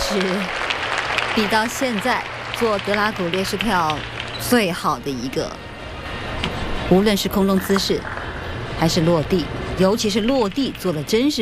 是比到现在做德拉古列式跳最好的一个，无论是空中姿势还是落地，尤其是落地做的真是